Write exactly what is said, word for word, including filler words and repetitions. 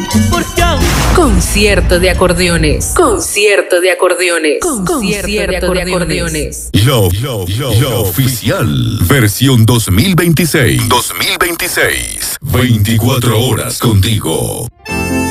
Concierto de acordeones. Concierto de acordeones. Concierto de acordeones. Lo, lo, lo, lo oficial. Versión dos mil veintiséis. dos mil veintiséis. veinticuatro horas contigo.